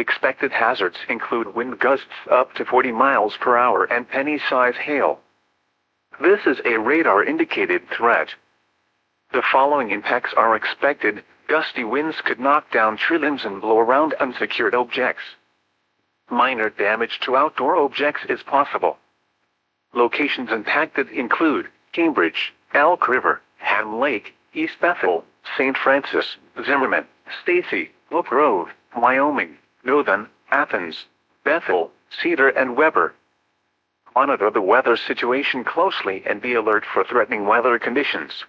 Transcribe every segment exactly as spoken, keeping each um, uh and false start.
Expected hazards include wind gusts up to forty miles per hour and penny-size hail. This is a radar-indicated threat. The following impacts are expected. Gusty winds could knock down tree limbs and blow around unsecured objects. Minor damage to outdoor objects is possible. Locations impacted include Cambridge, Elk River, Ham Lake, East Bethel, Saint Francis, Zimmerman, Stacy, Oak Grove, Wyoming, Dothan, Athens, Bethel, Cedar and Weber. Monitor the weather situation closely and be alert for threatening weather conditions.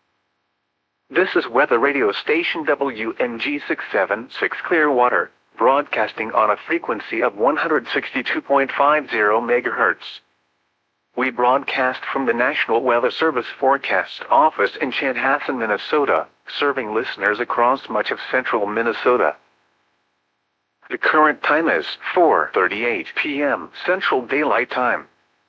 This is Weather Radio Station W M G six seven six Clearwater, broadcasting on a frequency of one hundred sixty-two point five zero megahertz. We broadcast from the National Weather Service Forecast Office in Chanhassen, Minnesota, serving listeners across much of central Minnesota. The current time is four thirty-eight p m Central Daylight Time.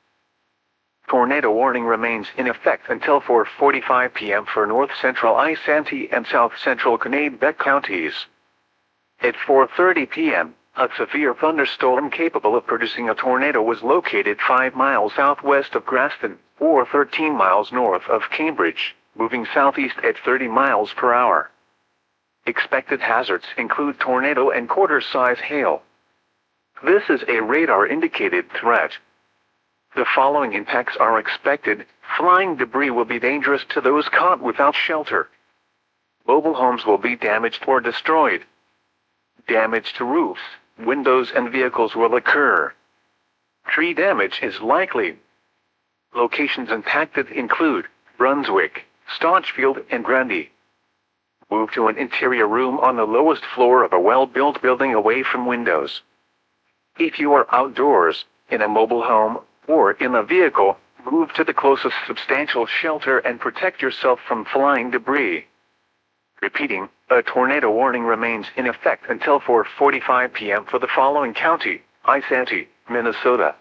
Tornado warning remains in effect until four forty-five p m for north central Isanti and south central Kanabec counties. At four thirty p m, a severe thunderstorm capable of producing a tornado was located five miles southwest of Graston, or thirteen miles north of Cambridge, moving southeast at thirty miles per hour. Expected hazards include tornado and quarter-size hail. This is a radar-indicated threat. The following impacts are expected. Flying debris will be dangerous to those caught without shelter. Mobile homes will be damaged or destroyed. Damage to roofs, windows and vehicles will occur. Tree damage is likely. Locations impacted include Brunswick, Staunchfield and Grundy. Move to an interior room on the lowest floor of a well-built building away from windows. If you are outdoors, in a mobile home, or in a vehicle, move to the closest substantial shelter and protect yourself from flying debris. Repeating, a tornado warning remains in effect until four forty-five p m for the following county: Isanti, Minnesota.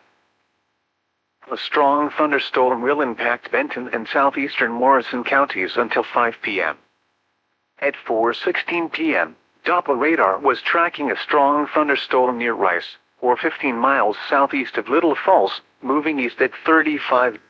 A strong thunderstorm will impact Benton and southeastern Morrison counties until five p m At four sixteen p m, Doppler radar was tracking a strong thunderstorm near Rice, or fifteen miles southeast of Little Falls, moving east at thirty-five